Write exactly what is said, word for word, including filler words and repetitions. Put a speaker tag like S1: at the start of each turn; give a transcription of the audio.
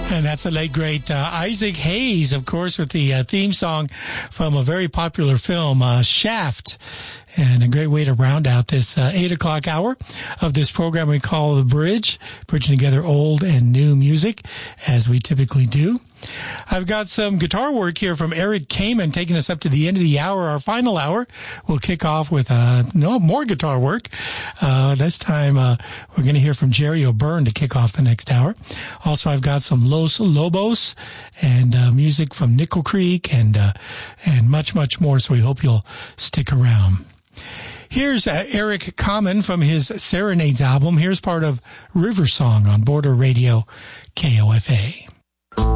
S1: And that's the late, great uh, Isaac Hayes, of course, with the uh, theme song from a very popular film, uh, Shaft. And a great way to round out this uh, eight o'clock hour of this program we call The Bridge, bridging together old and new music, as we typically do. I've got some guitar work here from Eric Kamen taking us up to the end of the hour. Our final hour, we'll kick off with uh, no more guitar work. Uh, this time, uh, we're going to hear from Jerry O'Byrne to kick off the next hour. Also, I've got some Los Lobos and uh, music from Nickel Creek and uh, and much, much more. So we hope you'll stick around. Here's uh, Eric Kamen from his Serenades album. Here's part of River Song on Border Radio K O F A.